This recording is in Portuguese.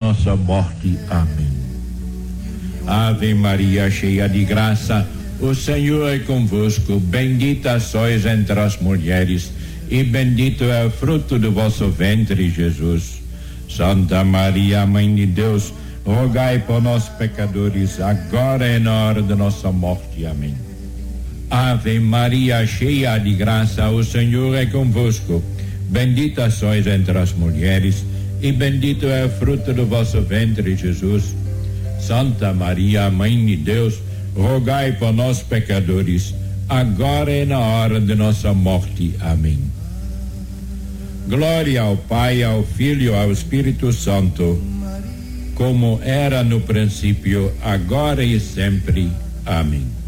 nossa morte. Amém. Ave Maria, cheia de graça, o Senhor é convosco. Bendita sois entre as mulheres, e bendito é o fruto do vosso ventre, Jesus. Santa Maria, Mãe de Deus, rogai por nós pecadores, agora e na hora da nossa morte. Amém. Ave Maria, cheia de graça, o Senhor é convosco. Bendita sois entre as mulheres, e bendito é o fruto do vosso ventre, Jesus. Santa Maria, Mãe de Deus, rogai por nós pecadores, agora e na hora de nossa morte. Amém. Glória ao Pai, ao Filho, ao Espírito Santo, como era no princípio, agora e sempre. Amém.